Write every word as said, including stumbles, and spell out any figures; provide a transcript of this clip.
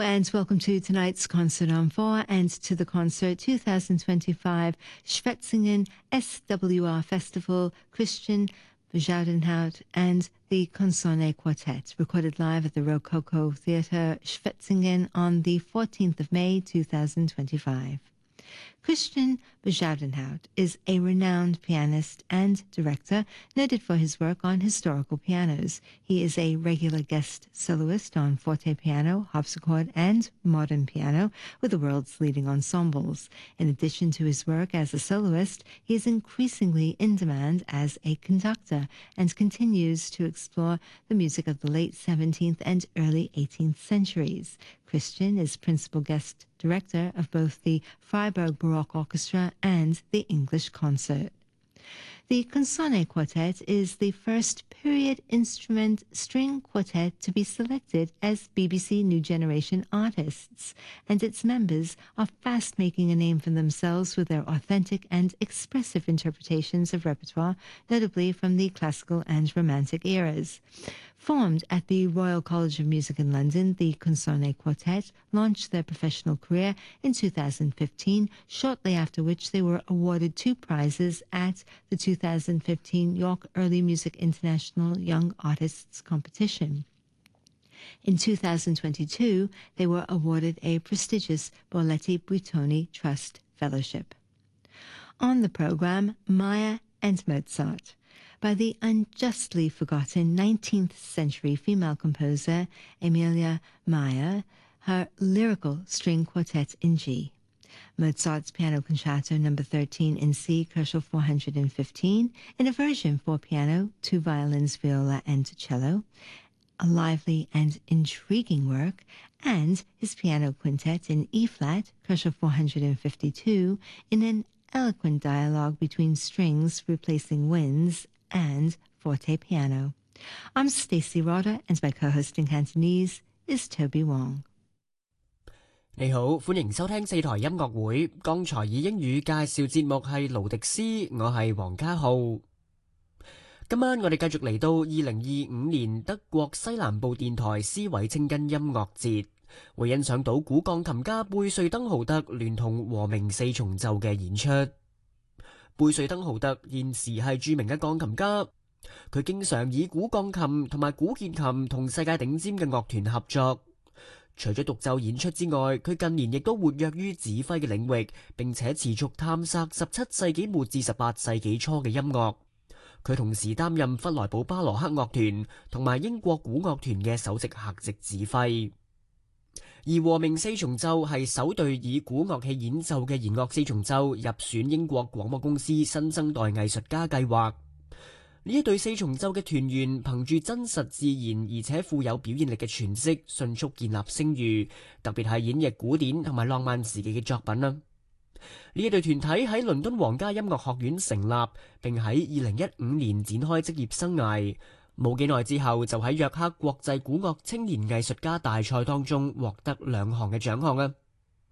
and welcome to tonight's Concert on four and to the Concert twenty twenty-five Schwetzingen S W R Festival, Christian Bezuidenhout and the Consonne Quartet, recorded live at the Rococo Theatre, Schwetzingen on the fourteenth of May two thousand twenty-five. Christian Bezuidenhout is a renowned pianist and director, noted for his work on historical pianos. He is a regular guest soloist on forte piano, harpsichord, and modern piano with the world's leading ensembles. In addition to his work as a soloist, he is increasingly in demand as a conductor and continues to explore the music of the late seventeenth and early eighteenth centuries. Christian is principal guest director of both the Freiburg Baroque Orchestra and the English Concert. The Consonne Quartet is the first period instrument string quartet to be selected as B B C New Generation artists, and its members are fast making a name for themselves with their authentic and expressive interpretations of repertoire, notably from the classical and romantic eras. Formed at the Royal College of Music in London, the Consonne Quartet launched their professional career in two thousand fifteen, shortly after which they were awarded two prizes at the two thousand fifteen York Early Music International Young Artists Competition. In two thousand twenty-two, they were awarded a prestigious Borletti Buitoni Trust Fellowship. On the program, Maya and Mozart, by the unjustly forgotten nineteenth century female composer Emilia Mayer, her lyrical string quartet in G. Mozart's Piano Concerto number thirteen in C, Kochel four hundred fifteen, in a version for piano, two violins, viola, and cello, a lively and intriguing work, and his piano quintet in E-flat, Kochel four hundred fifty-two, in an eloquent dialogue between strings replacing winds and forte piano. I'm Stacey Rotter, and my co-host in Cantonese is Toby Wong. 你好，歡迎收聽四台音樂會。剛才以英語介紹節目係勞迪斯，我係黃家浩。今晚我哋繼續嚟到二零二五年德國西南部電台斯韋清根音樂節，會欣賞到古鋼琴家貝瑞登豪特聯同和鳴四重奏嘅演出。貝瑞登豪特現時係著名嘅鋼琴家，佢經常以古鋼琴同埋古鍵琴同世界頂尖嘅樂團合作。除咗獨奏演出之外，佢近年亦都活躍於指揮嘅領域，並且持續探索十七世紀末至十八世紀初嘅音樂。佢同時擔任弗萊堡巴羅克樂團同埋英國古樂團嘅首席客席指揮。而和鳴四重奏係首隊以古樂器演奏嘅弦樂四重奏入選英國廣播公司新生代藝術家計劃。呢一隊四重奏嘅團員憑住真實自然而且富有表現力嘅詮釋，迅速建立聲譽，特別係演繹古典同埋浪漫時期嘅作品啦。呢一隊團體喺倫敦皇家音樂學院成立，並喺二零一五年展開職業生涯。冇幾耐之後，就喺約克國際古樂青年藝術家大賽當中獲得兩項嘅獎項啊！